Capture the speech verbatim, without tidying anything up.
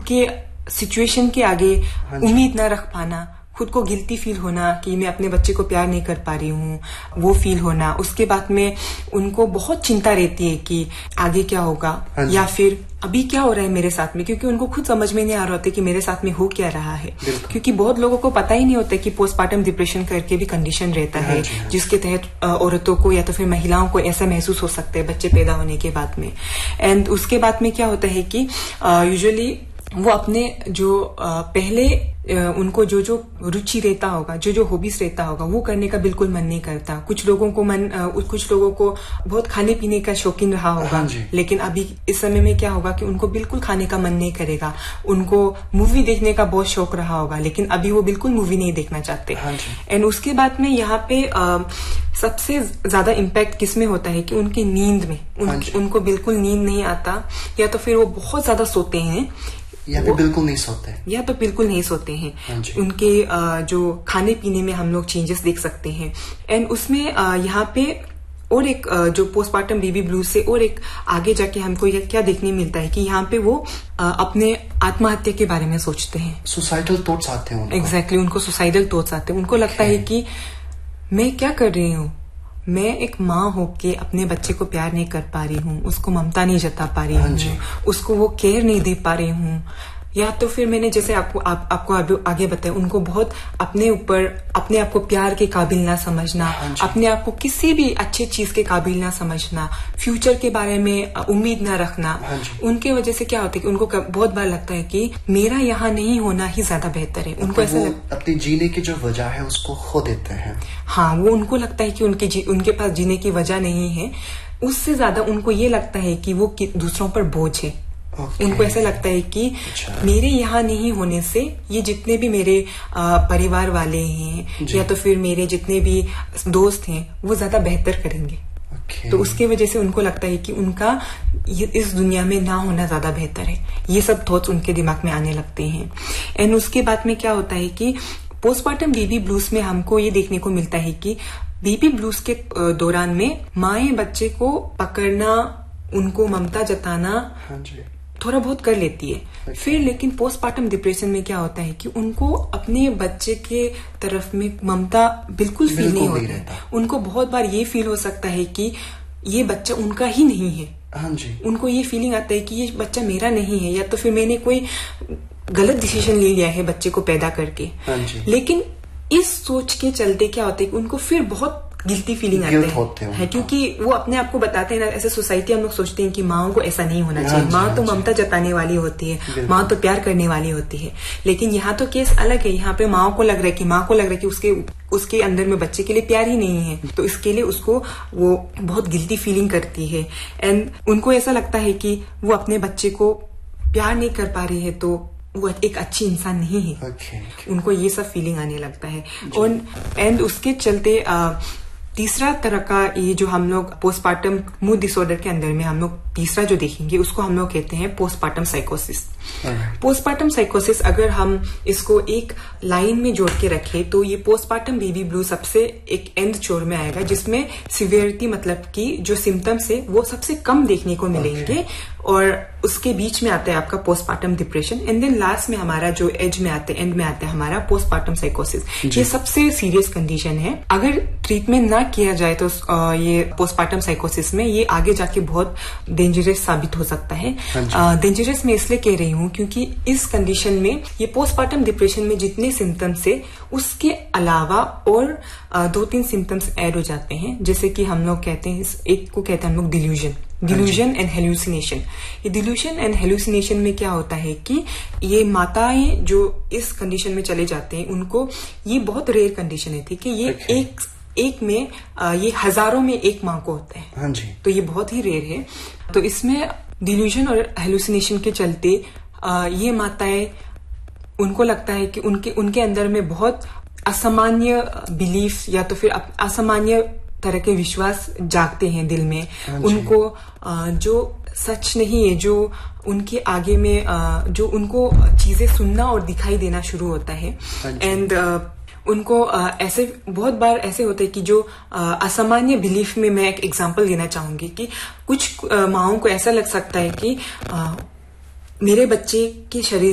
के सिचुएशन के आगे उम्मीद ना रख पाना, खुद को गिल्टी फील होना कि मैं अपने बच्चे को प्यार नहीं कर पा रही हूँ, वो फील होना। उसके बाद में उनको बहुत चिंता रहती है कि आगे क्या होगा या फिर अभी क्या हो रहा है मेरे साथ में, क्योंकि उनको खुद समझ में नहीं आ रहा होता कि मेरे साथ में हो क्या रहा है। क्योंकि बहुत लोगों को पता ही नहीं होता कि पोस्टमार्टम डिप्रेशन करके भी कंडीशन रहता है जिसके तहत औरतों को या तो फिर महिलाओं को ऐसा महसूस हो सकता है बच्चे पैदा होने के बाद में। एंड उसके बाद में क्या होता है कि यूजुअली वो अपने जो पहले उनको जो जो रुचि रहता होगा, जो जो हॉबीज रहता होगा, वो करने का बिल्कुल मन नहीं करता। कुछ लोगों को मन कुछ लोगों को बहुत खाने पीने का शौकीन रहा होगा, लेकिन अभी इस समय में क्या होगा कि उनको बिल्कुल खाने का मन नहीं करेगा। उनको मूवी देखने का बहुत शौक रहा होगा, लेकिन अभी वो बिल्कुल मूवी नहीं देखना चाहते। एंड उसके बाद में यहाँ पे आ, सबसे ज्यादा इम्पैक्ट किसमें होता है कि उनकी नींद में, उन, उनको बिल्कुल नींद नहीं आता, या तो फिर वो बहुत ज्यादा सोते हैं या तो बिल्कुल नहीं सोते हैं या तो बिल्कुल नहीं सोते हैं। उनके जो खाने पीने में हम लोग चेंजेस देख सकते हैं। एंड उसमें यहाँ पे और एक जो पोस्टमार्टम बेबी ब्लूज से और एक आगे जाके हमको यह क्या देखने मिलता है कि यहाँ पे वो अपने आत्महत्या के बारे में सोचते हैं। सुसाइडल थॉट्स आते हैं। एग्जैक्टली, उनको सुसाइडल थॉट्स आते हैं। उनको लगता है कि मैं क्या कर रही हूँ, मैं एक माँ होके अपने बच्चे को प्यार नहीं कर पा रही हूँ, उसको ममता नहीं जता पा रही हूँ, उसको वो केयर नहीं दे पा रही हूँ। या तो फिर मैंने जैसे आपको आप, आपको आगे बताया, उनको बहुत अपने ऊपर अपने आप को प्यार के काबिल ना समझना, अपने आप को किसी भी अच्छे चीज के काबिल ना समझना, फ्यूचर के बारे में उम्मीद ना रखना। उनके वजह से क्या होता है कि उनको बहुत बार लगता है कि मेरा यहाँ नहीं होना ही ज्यादा बेहतर है। उनको ऐसा लगता है अपने जीने की जो वजह है उसको खो देते हैं। हाँ, वो उनको लगता है कि उनके उनके पास जीने की वजह नहीं है। उससे ज्यादा उनको ये लगता है कि वो दूसरों पर बोझ है। Okay. उनको ऐसा लगता है कि अच्छा। मेरे यहाँ नहीं होने से ये जितने भी मेरे आ, परिवार वाले हैं या तो फिर मेरे जितने भी दोस्त हैं वो ज्यादा बेहतर करेंगे। okay. तो उसके वजह से उनको लगता है कि उनका इस दुनिया में ना होना ज्यादा बेहतर है। ये सब थॉट्स उनके दिमाग में आने लगते हैं। एंड उसके बाद में क्या होता है कि पोस्टमार्टम बेबी ब्लूज में हमको ये देखने को मिलता है कि बेबी ब्लूज के दौरान में माएं बच्चे को पकड़ना, उनको ममता जताना हाँ जी। थोड़ा बहुत कर लेती है। okay. फिर लेकिन पोस्टमार्टम डिप्रेशन में क्या होता है कि उनको अपने बच्चे के तरफ में ममता बिल्कुल फील नहीं होती है। उनको बहुत बार ये फील हो सकता है कि ये बच्चा उनका ही नहीं है। हाँ जी। उनको ये फीलिंग आता है कि ये बच्चा मेरा नहीं है, या तो फिर मैंने कोई गलत डिसीजन ले लिया है बच्चे को पैदा करके। हाँ जी। लेकिन इस सोच के चलते क्या होता है कि उनको फिर बहुत गिल्टी फीलिंग आती है, है क्योंकि वो अपने आप को बताते हैं ना, ऐसे सोसाइटी हम लोग सोचते हैं कि माँ को ऐसा नहीं होना चाहिए। माँ तो ममता जताने वाली होती है, माँ तो प्यार करने वाली होती है। लेकिन यहाँ तो केस अलग है। यहाँ पे माँ को लग रहा है कि माँ को लग रहा है कि उसके उसके अंदर में बच्चे के लिए प्यार ही नहीं है, तो इसके लिए उसको वो बहुत गिल्टी फीलिंग करती है। एंड उनको ऐसा लगता है कि वो अपने बच्चे को प्यार नहीं कर पा रही है तो वो एक अच्छी इंसान नहीं है। okay, okay. उनको ये सब फीलिंग आने लगता है। और एंड उसके चलते आ, तीसरा तरह का ये जो हम लोग पोस्टमार्टम मूड डिसऑर्डर के अंदर में हम लोग तीसरा जो देखेंगे उसको हम लोग कहते हैं पोस्टमार्टम साइकोसिस। पोस्टमार्टम साइकोसिस अगर हम इसको एक लाइन में जोड़ के रखें तो ये पोस्टमार्टम बेबी ब्लू सबसे एक एंड छोर में आएगा, जिसमें सिवियरिटी मतलब कि जो सिम्टम्स है वो सबसे कम देखने को मिलेंगे। okay. और उसके बीच में आता है आपका postmortem depression. And then last में हमारा जो एज में आता है, एंड में आता है हमारा पोस्टमार्टम साइकोसिस। ये सबसे सीरियस कंडीशन है। अगर ट्रीटमेंट ना किया जाए तो ये पोस्टमार्टम साइकोसिस में ये आगे जाके बहुत डेंजरस साबित हो सकता है। डेंजरस मैं इसलिए कह रही हूँ क्योंकि इस कंडीशन में ये पोस्टमार्टम डिप्रेशन में जितने सिम्टम्स है उसके अलावा और दो तीन सिम्टम्स ऐड हो जाते हैं, जैसे कि हम लोग कहते हैं, एक को कहते हैं हम लोग डिल्यूजन डिल्यूजन एंड हेल्यूसिनेशन। ये डिल्यूजन एंड हेल्यूसिनेशन में क्या होता है कि ये माताएं जो इस कंडीशन में चले जाते हैं उनको, ये बहुत रेयर कंडीशन है थी कि ये okay. एक एक में आ, ये हजारों में एक माँ को होता है। हाँ जी। तो ये बहुत ही रेयर है। तो इसमें डिल्यूजन और हेल्यूसिनेशन के चलते आ, ये माताएं, उनको लगता है कि उनके उनके अंदर में बहुत असामान्य बिलीफ या तो फिर असामान्य तरह के विश्वास जागते हैं दिल में। उनको जो सच नहीं है, जो उनके आगे में जो उनको चीजें सुनना और दिखाई देना शुरू होता है। एंड उनको ऐसे बहुत बार ऐसे होता है कि जो असामान्य बिलीफ में, मैं एक एग्जांपल देना चाहूंगी कि कुछ माओं को ऐसा लग सकता है कि मेरे बच्चे के शरीर